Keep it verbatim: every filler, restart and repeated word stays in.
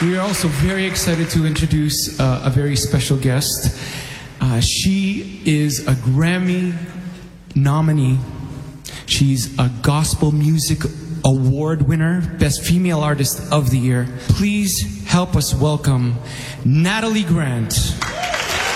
We are also very excited to introduce uh, a very special guest. Uh, she is a Grammy nominee. She's a Gospel Music Award winner, Best Female Artist of the Year. Please help us welcome Natalie Grant.